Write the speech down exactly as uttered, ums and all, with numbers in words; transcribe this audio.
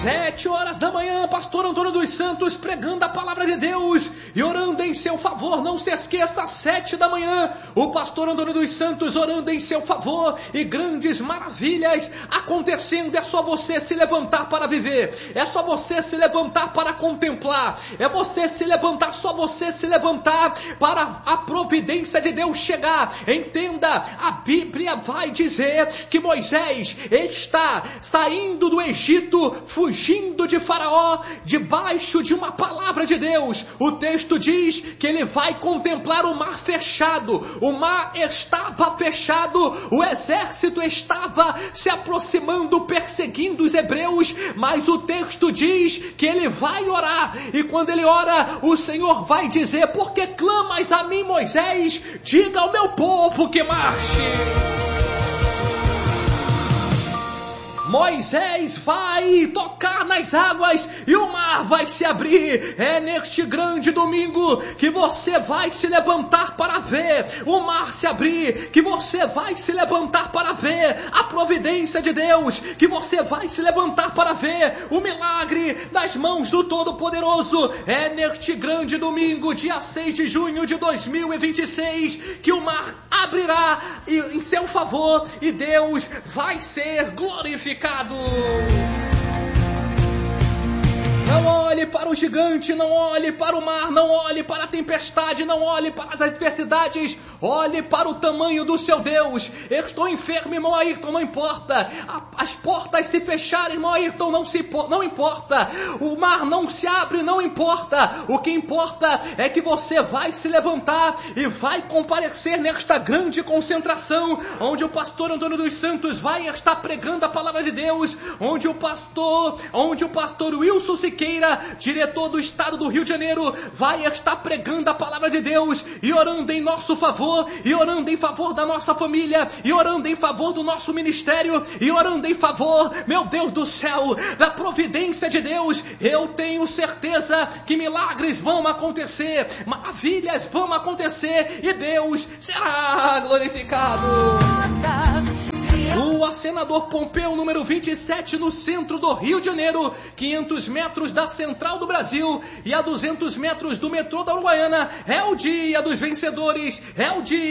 Sete horas da manhã, pastor Antônio dos Santos pregando a palavra de Deus e orando em seu favor. Não se esqueça, sete da manhã, o pastor Antônio dos Santos orando em seu favor e grandes maravilhas acontecendo. É só você se levantar para viver, é só você se levantar para contemplar, é você se levantar, só você se levantar para a providência de Deus chegar. Entenda, a Bíblia vai dizer que Moisés está saindo do Egito, fugindo Fugindo de Faraó, debaixo de uma palavra de Deus. O texto diz que ele vai contemplar o mar fechado. O mar estava fechado, o exército estava se aproximando, perseguindo os hebreus, mas o texto diz que ele vai orar, e quando ele ora, o Senhor vai dizer: por que clamas a mim, Moisés? Diga ao meu povo que marche. Moisés vai tocar nas águas e o mar vai se abrir. É neste grande domingo que você vai se levantar para ver o mar se abrir, que você vai se levantar para ver a providência de Deus, que você vai se levantar para ver o milagre das mãos do Todo-Poderoso. É neste grande domingo, dia seis de junho de dois mil e vinte e seis, que o mar abrirá em seu favor e Deus vai ser glorificado. Não olhe para o gigante, não olhe para o mar, não olhe para a tempestade, não olhe para as adversidades, olhe para o tamanho do seu Deus. Eu estou enfermo, irmão Ayrton, não importa. As portas se fecharem, irmão Ayrton, não, se, não importa. O mar não se abre, não importa. O que importa é que você vai se levantar e vai comparecer nesta grande concentração, onde o pastor Antônio dos Santos vai estar pregando a palavra de Deus, onde o pastor, onde o pastor Wilson Siqueira, diretor do estado do Rio de Janeiro, vai estar pregando a palavra de Deus e orando em nosso favor, e orando em favor da nossa família, e orando em favor do nosso ministério, e orando em favor, meu Deus do céu, da providência de Deus. Eu tenho certeza que milagres vão acontecer, maravilhas vão acontecer e Deus será glorificado. Rua Senador Pompeu, número vinte e sete, no centro do Rio de Janeiro, quinhentos metros da Central do Brasil e a duzentos metros do metrô da Uruguaiana. É o dia dos vencedores, é o dia